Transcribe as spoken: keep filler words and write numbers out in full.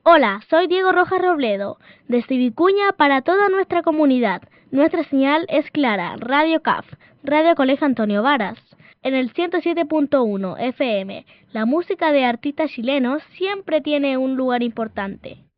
Hola, soy Diego Rojas Robledo, desde Vicuña para toda nuestra comunidad. Nuestra señal es clara, Radio C A F, Radio Colegio Antonio Varas. En el ciento siete punto uno F M, la música de artistas chilenos siempre tiene un lugar importante.